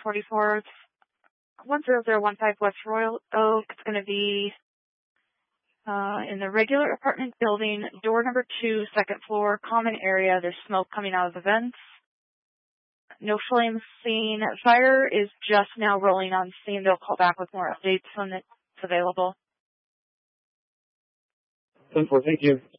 44th, 10015 West Royal Oak. It's going to be in the regular apartment building, door number 2, second floor, common area. There's smoke coming out of the vents. No flames seen. Fire is just now rolling on scene. They'll call back with more updates when it's available. 10-4, thank you.